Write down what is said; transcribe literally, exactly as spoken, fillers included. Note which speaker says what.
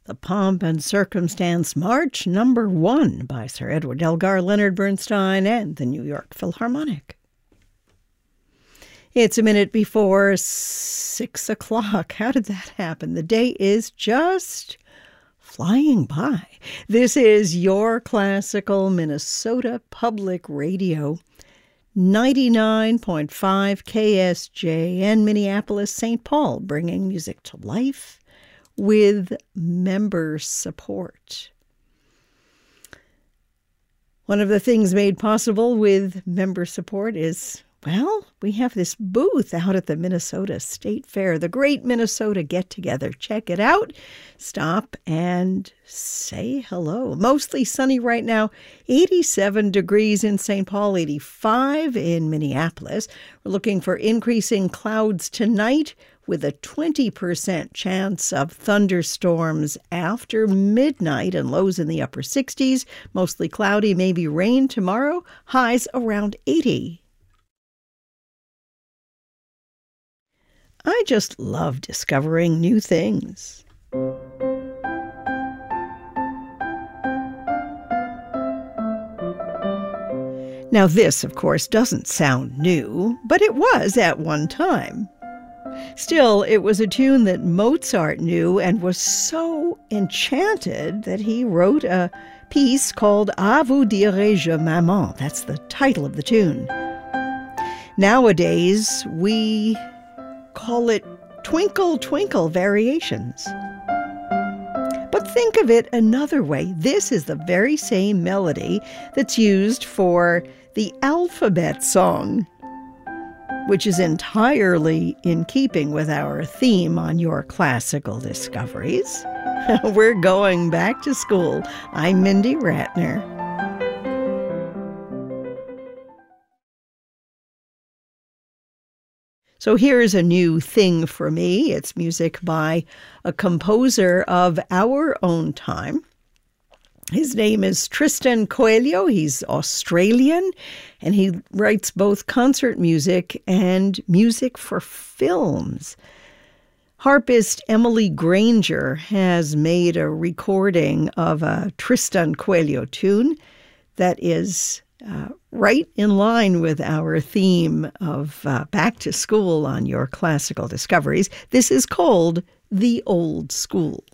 Speaker 1: The Pomp and Circumstance March number one by Sir Edward Elgar, Leonard Bernstein, and the New York Philharmonic. It's a minute before six o'clock. How did that happen? The day is just flying by. This is your classical Minnesota Public Radio, ninety-nine point five K S J N, Minneapolis, Saint Paul, bringing music to life with member support. One of the things made possible with member support is, well, we have this booth out at the Minnesota State Fair, the Great Minnesota Get-Together. Check it out. Stop and say hello. Mostly sunny right now, eighty-seven degrees in Saint Paul, eighty-five in Minneapolis. We're looking for increasing clouds tonight with a twenty percent chance of thunderstorms after midnight and lows in the upper sixties. Mostly cloudy, maybe rain tomorrow. Highs around eighty. I just love discovering new things. Now this, of course, doesn't sound new, but it was at one time. Still, it was a tune that Mozart knew and was so enchanted that he wrote a piece called À vous dirai-je, maman. That's the title of the tune. Nowadays, we call it Twinkle Twinkle Variations. But think of it another way. This is the very same melody that's used for the alphabet song, which is entirely in keeping with our theme on your classical discoveries. We're going back to school. I'm Mindy Ratner. So here's a new thing for me. It's music by a composer of our own time. His name is Tristan Coelho. He's Australian, and he writes both concert music and music for films. Harpist Emily Granger has made a recording of a Tristan Coelho tune that is Uh, right in line with our theme of uh, back to school on your classical discoveries. This is called The Old School.